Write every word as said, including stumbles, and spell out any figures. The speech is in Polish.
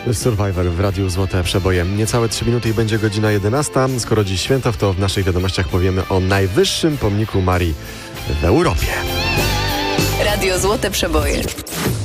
Survivor w Radiu Złote Przeboje. Niecałe trzy minuty i będzie godzina jedenasta. Skoro dziś święto, to w naszych wiadomościach powiemy o najwyższym pomniku Marii w Europie. Radio Złote Przeboje.